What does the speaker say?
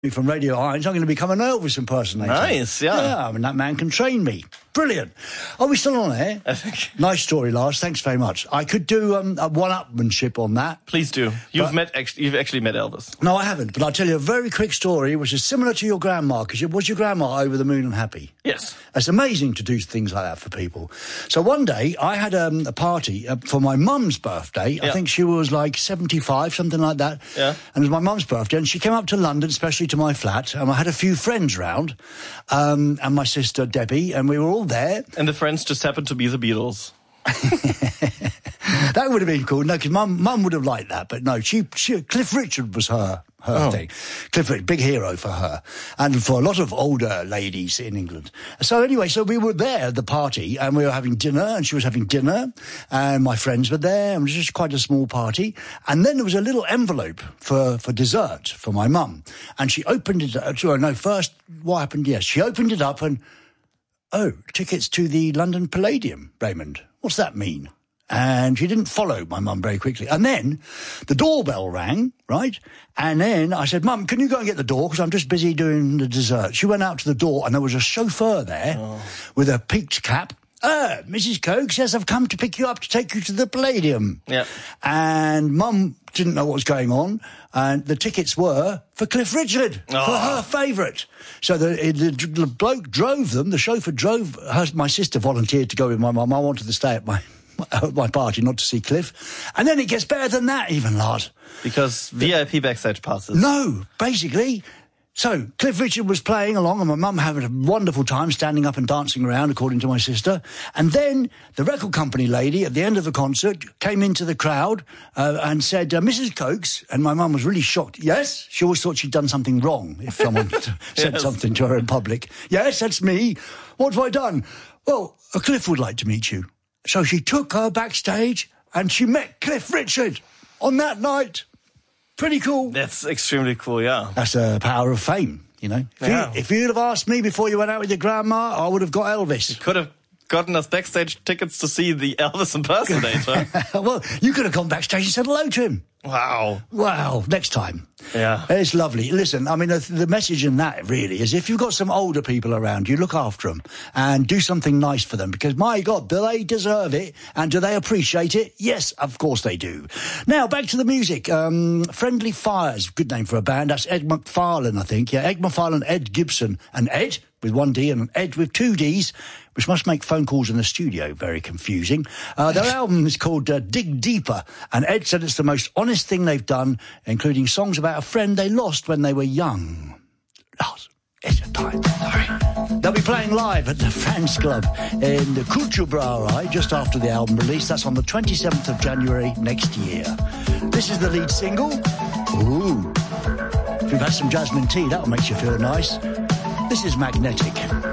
from Radio Irons, I'm going to become an Elvis impersonator. Nice, yeah. Yeah, I mean, that man can train me. Brilliant. Are we still on air? I think. Nice story, Lars. Thanks very much. I could do a one-upmanship on that. Please do. You've actually met Elvis. No, I haven't, but I'll tell you a very quick story, which is similar to your grandma, because was your grandma over the moon and happy? Yes. It's amazing to do things like that for people. So one day, I had a party for my mum's birthday. Yeah. I think she was like 75, something like that. Yeah. And it was my mum's birthday, and she came up to London, especially to my flat, and I had a few friends round, and my sister Debbie, and we were all there. And the friends just happened to be the Beatles. That would have been cool. No, because Mum would have liked that, but no, she Cliff Richard was her thing. Cliff Richard, big hero for her, and for a lot of older ladies in England. So anyway, so we were there at the party, and we were having dinner, and she was having dinner, and my friends were there, and it was just quite a small party. And then there was a little envelope for dessert for my mum, and she opened it. First, what happened? Yes, she opened it up, and tickets to the London Palladium, Raymond. What's that mean? And she didn't follow my mum very quickly. And then the doorbell rang, right? And then I said, Mum, can you go and get the door? Because I'm just busy doing the dessert. She went out to the door, and there was a chauffeur there with a peaked cap. Mrs. Coke says I've come to pick you up to take you to the Palladium. Yeah. And Mum didn't know what was going on, and the tickets were for Cliff Richard, for her favourite. So the bloke drove them, the chauffeur drove her, my sister volunteered to go with my mum. I wanted to stay at my party, not to see Cliff. And then it gets better than that even, Lars. Because VIP backstage passes. No, basically. So, Cliff Richard was playing along, and my mum having a wonderful time standing up and dancing around, according to my sister. And then the record company lady, at the end of the concert, came into the crowd and said, Mrs. Cokes, and my mum was really shocked. Yes? She always thought she'd done something wrong if someone said something to her in public. Yes, that's me. What have I done? Well, Cliff would like to meet you. So she took her backstage, and she met Cliff Richard on that night. Pretty cool. That's extremely cool, yeah. That's the power of fame, you know. If you'd have asked me before you went out with your grandma, I would have got Elvis. You could have gotten us backstage tickets to see the Elvis impersonator. Well, you could have gone backstage and said hello to him. Wow. Well, next time. Yeah. It's lovely. Listen, I mean, the message in that really is if you've got some older people around, you look after them and do something nice for them, because, my God, do they deserve it and do they appreciate it? Yes, of course they do. Now, back to the music. Friendly Fires, good name for a band. That's Ed McFarlane, I think. Yeah, Ed McFarlane, Ed Gibson, and Ed with one D and an Ed with two Ds, which must make phone calls in the studio very confusing. Their album is called Dig Deeper, and Ed said it's the most honest thing they've done, including songs about a friend they lost when they were young. Lars, it's your time. Sorry. They'll be playing live at the Fans Club in the Kuchubra, just after the album release. That's on the 27th of January next year. This is the lead single. Ooh. If you've had some jasmine tea, that'll make you feel nice. This is Magnetic.